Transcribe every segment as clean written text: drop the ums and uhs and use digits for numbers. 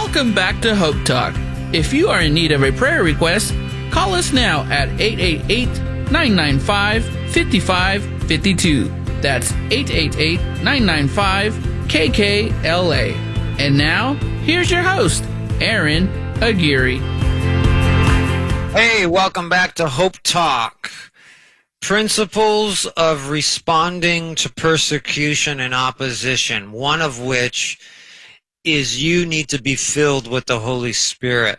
Welcome back to Hope Talk. If you are in need of a prayer request, call us now at 888-995-5552. That's 888-995-KKLA. And now, here's your host, Aaron Aguirre. Hey, welcome back to Hope Talk. Principles of responding to persecution and opposition, one of which is you need to be filled with the Holy Spirit.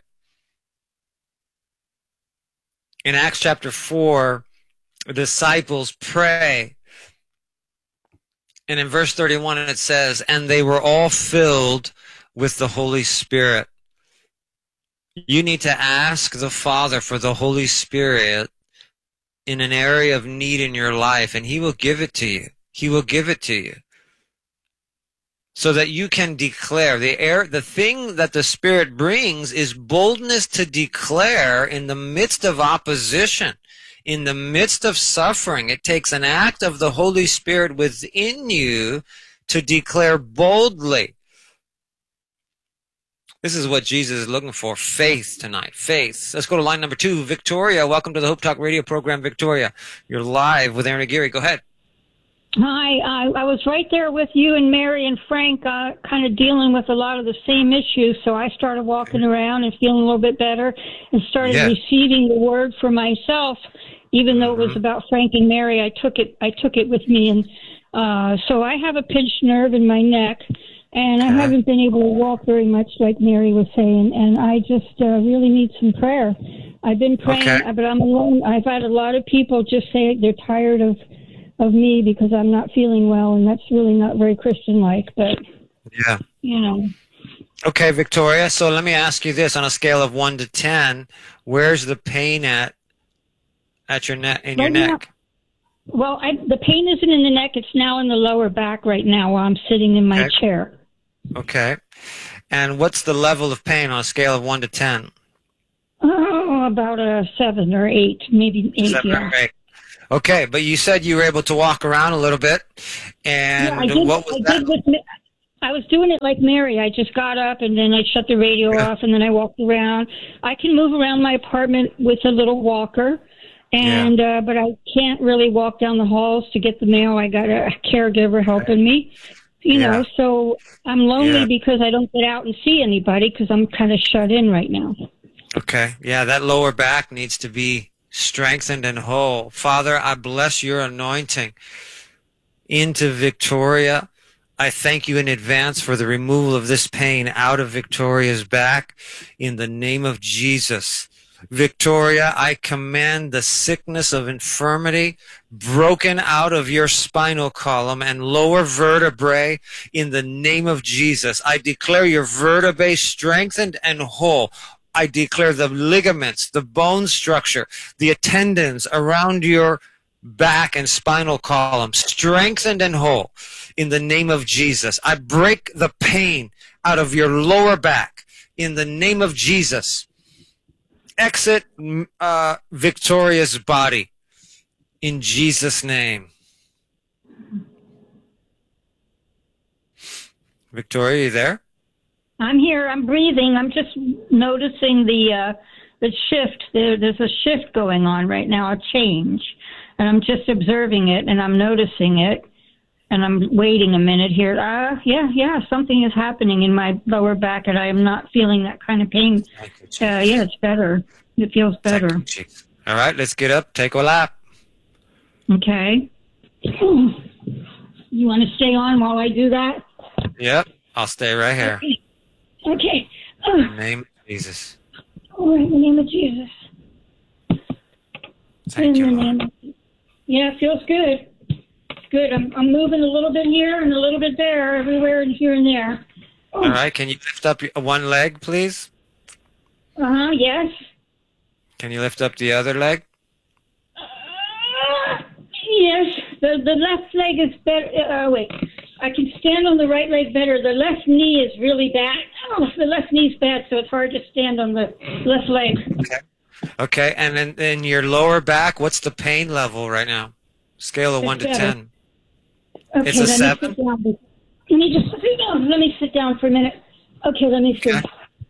In Acts chapter 4, the disciples pray. And in verse 31 it says, and they were all filled with the Holy Spirit. You need to ask the Father for the Holy Spirit in an area of need in your life, and He will give it to you. He will give it to you. So that you can declare. The thing that the Spirit brings is boldness to declare in the midst of opposition, in the midst of suffering. It takes an act of the Holy Spirit within you to declare boldly. This is what Jesus is looking for, faith tonight, faith. Let's go to line number 2. Victoria, welcome to the Hope Talk radio program, Victoria. You're live with Aaron Aguirre. Go ahead. Hi, I was right there with you and Mary and Frank, kind of dealing with a lot of the same issues, so I started walking around and feeling a little bit better and started receiving the word for myself, even though it was about Frank and Mary. I took it with me, and so I have a pinched nerve in my neck, and I haven't been able to walk very much, like Mary was saying, and I just really need some prayer. I've been praying, but I'm alone. I've had a lot of people just say they're tired of me because I'm not feeling well, and that's really not very Christian-like, but, you know. Okay, Victoria, so let me ask you this. On a scale of 1 to 10, where's the pain at your neck, in your neck? Well, the pain isn't in the neck. It's now in the lower back right now while I'm sitting in my chair. Okay. And what's the level of pain on a scale of 1 to 10? Oh, about a 7 or 8, maybe 8, 7 or 8. Okay, but you said you were able to walk around a little bit, and what was that? I was doing it like Mary. I just got up, and then I shut the radio off, and then I walked around. I can move around my apartment with a little walker, and but I can't really walk down the halls to get the mail. I got a caregiver helping me, you know, so I'm lonely because I don't get out and see anybody because I'm kind of shut in right now. Okay, that lower back needs to be strengthened and whole. Father, I bless your anointing into Victoria. I thank you in advance for the removal of this pain out of Victoria's back in the name of Jesus. Victoria, I command the sickness of infirmity broken out of your spinal column and lower vertebrae in the name of Jesus. I declare your vertebrae strengthened and whole. I declare the ligaments, the bone structure, the tendons around your back and spinal column strengthened and whole in the name of Jesus. I break the pain out of your lower back in the name of Jesus. Exit Victoria's body in Jesus' name. Victoria, you there? I'm here. I'm breathing. I'm just noticing the shift. There's a shift going on right now, a change. And I'm just observing it, and I'm noticing it. And I'm waiting a minute here. Something is happening in my lower back, and I am not feeling that kind of pain. It's better. It feels better. All right, let's get up. Take a lap. Okay. You want to stay on while I do that? Yep, I'll stay right here. Okay. In the name of Jesus. All right, in the name of Jesus. Thank you. It feels good. It's good. I'm moving a little bit here and a little bit there, everywhere and here and there. All right, can you lift up one leg, please? Yes. Can you lift up the other leg? Yes. The left leg is better. Wait. I can stand on the right leg better. The left knee is really bad. Oh, the left knee's bad, so it's hard to stand on the left leg. Okay, and then in your lower back, what's the pain level right now? Scale of 1 to 10. Okay, it's a 7? Let me sit down for a minute. Okay, let me see. Okay.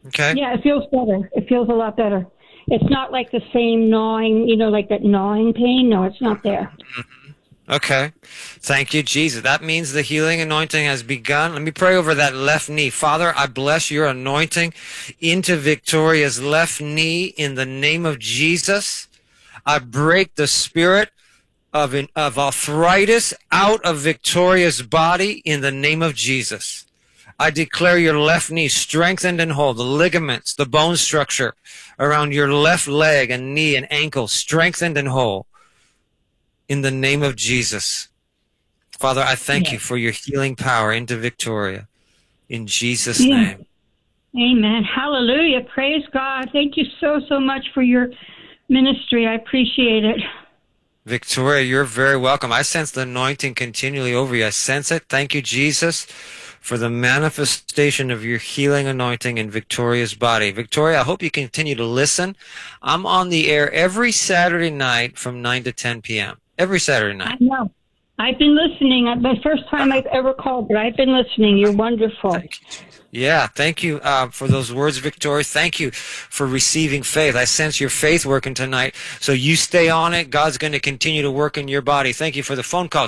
Okay. Yeah, it feels better. It feels a lot better. It's not like the same gnawing, like that gnawing pain. No, it's not there. Okay. Thank you, Jesus. That means the healing anointing has begun. Let me pray over that left knee. Father, I bless your anointing into Victoria's left knee in the name of Jesus. I break the spirit of arthritis out of Victoria's body in the name of Jesus. I declare your left knee strengthened and whole, the ligaments, the bone structure around your left leg and knee and ankle strengthened and whole in the name of Jesus. Father, I thank you for your healing power into Victoria in Jesus' name. Amen. Hallelujah. Praise God. Thank you so much for your ministry. I appreciate it. Victoria, you're very welcome. I sense the anointing continually over you. I sense it. Thank you, Jesus, for the manifestation of your healing anointing in Victoria's body. Victoria, I hope you continue to listen. I'm on the air every Saturday night from 9 to 10 p.m. Every Saturday night. I know. I've been listening. The first time I've ever called, but I've been listening. You're wonderful. Thank you. Yeah, thank you for those words, Victoria. Thank you for receiving faith. I sense your faith working tonight. So you stay on it. God's going to continue to work in your body. Thank you for the phone call.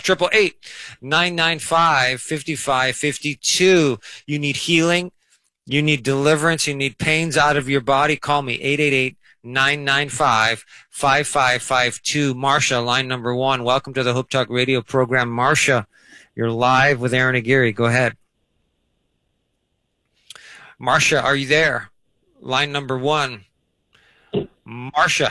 888-995-5552. You need healing. You need deliverance. You need pains out of your body. Call me, 888-995-5552. Marcia, line number 1. Welcome to the Hope Talk radio program. Marcia, you're live with Aaron Aguirre. Go ahead. Marcia, are you there? Line number 1. Marcia.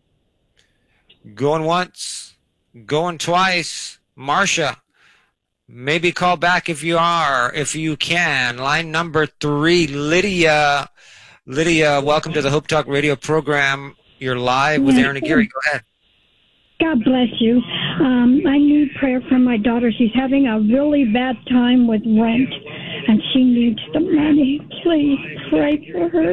Going once. Going twice. Marcia. Maybe call back if you can. Line number 3, Lydia. Lydia, welcome to the Hope Talk radio program. You're live with Aaron Aguirre. Go ahead. God bless you. I need prayer from my daughter. She's having a really bad time with rent, and she needs the money. Please pray for her.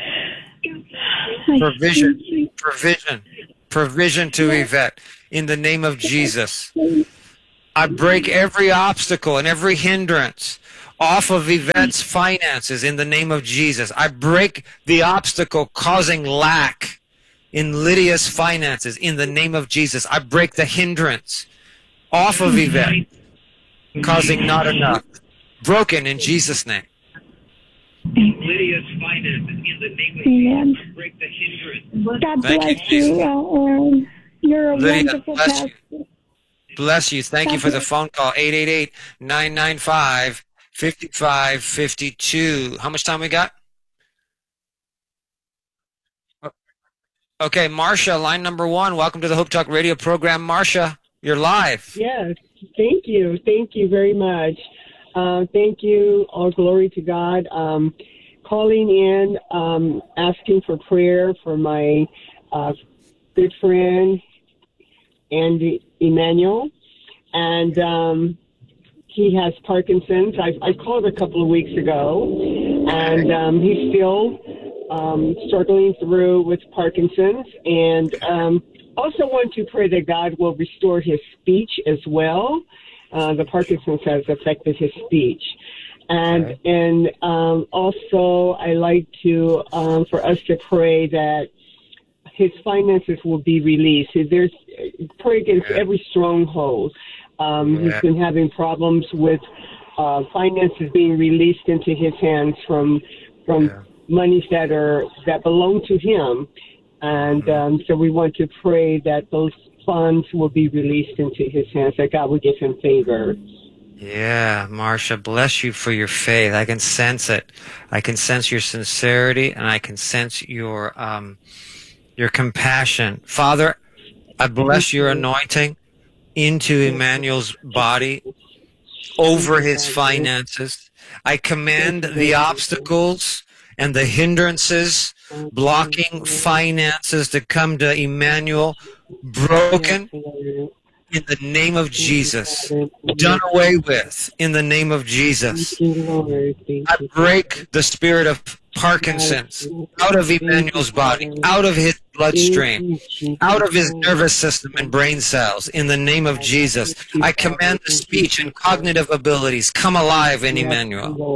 Provision to Yvette. In the name of Jesus. I break every obstacle and every hindrance off of Yvette's finances in the name of Jesus. I break the obstacle causing lack in Lydia's finances in the name of Jesus. I break the hindrance off of Yvette causing not enough. Broken in Jesus' name. Lydia's finances in the name of Jesus. I break the hindrance. God bless you. You're a wonderful pastor. Bless you. Thank you for the phone call. 888-995-5552. How much time we got? Okay, Marcia, line number 1. Welcome to the Hope Talk radio program. Marcia, you're live. Yes, thank you. Thank you very much. Thank you. All glory to God. Calling in, asking for prayer for my good friend, Andy Emmanuel. And he has Parkinson's. I called a couple of weeks ago, and he's still struggling through with Parkinson's, and also want to pray that God will restore his speech as well. The Parkinson's has affected his speech, and also I like to for us to pray that his finances will be released. There's pray against every stronghold. He's been having problems with finances being released into his hands from monies that belong to him, and so we want to pray that those funds will be released into his hands, that God will give him favor. Yeah, Marcia, bless you for your faith. I can sense it. I can sense your sincerity, and I can sense your compassion. Father, I bless your anointing into Emmanuel's body, over his finances. I command the obstacles and the hindrances blocking finances to come to Emmanuel broken in the name of Jesus, done away with in the name of Jesus. I break the spirit of Parkinson's out of Emmanuel's body, out of his bloodstream, out of his nervous system and brain cells in the name of Jesus. I command the speech and cognitive abilities come alive in Emmanuel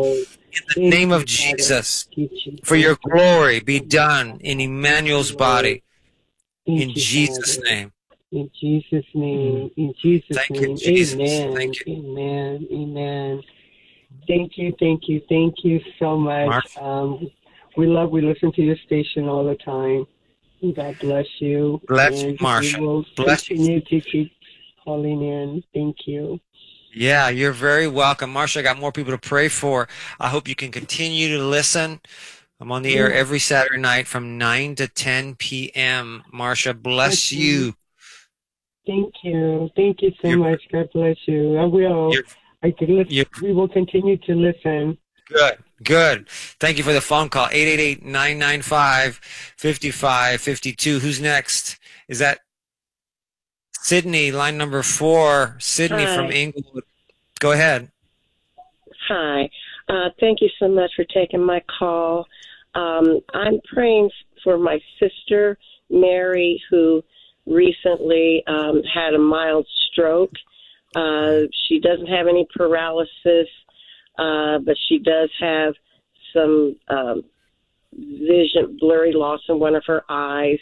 In the name of Jesus, for your glory be done in Emmanuel's body. In Jesus' name. In Jesus' name. In Jesus' Thank name. you, Jesus. Amen. Thank you. Amen. Amen. Thank you. Thank you. Thank you so much. We listen to your station all the time. God bless you. Bless you, Marsha. We will continue to keep calling in. Thank you. Yeah, you're very welcome. Marsha, I got more people to pray for. I hope you can continue to listen. I'm on the air every Saturday night from 9 to 10 p.m. Marsha, bless you. Thank you. Thank you so much. God bless you. I will. We will continue to listen. Good. Thank you for the phone call. 888-995-5552. Who's next? Is that Sydney, line number 4? Sydney from Inglewood. Go ahead. Hi. Thank you so much for taking my call. I'm praying for my sister, Mary, who recently had a mild stroke. She doesn't have any paralysis, but she does have some blurry loss in one of her eyes.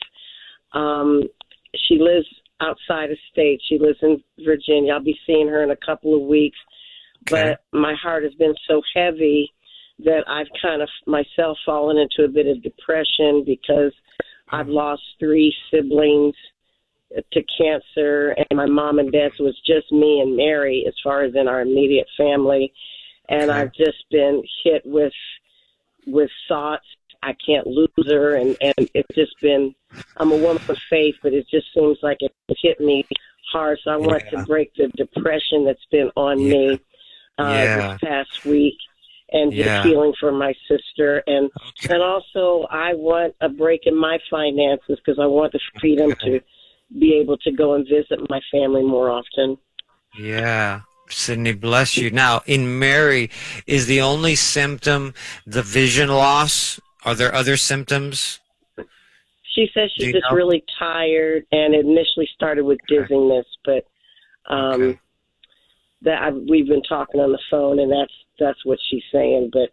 She lives outside of state. She lives in Virginia. I'll be seeing her in a couple of weeks. Okay. But my heart has been so heavy that I've kind of myself fallen into a bit of depression because I've lost 3 siblings to cancer, and my mom and dad, so it's just me and Mary as far as in our immediate family. And I've just been hit with thoughts. I can't lose her, and it's just been, I'm a woman of faith, but it just seems like it hit me hard. So I want to break the depression that's been on me this past week, and just feeling for my sister. And also I want a break in my finances because I want the freedom to be able to go and visit my family more often. Yeah. Sydney, bless you. Now, in Mary, is the only symptom the vision loss? Are there other symptoms? She says she's just really tired, and it initially started with dizziness, but we've been talking on the phone, and that's what she's saying. But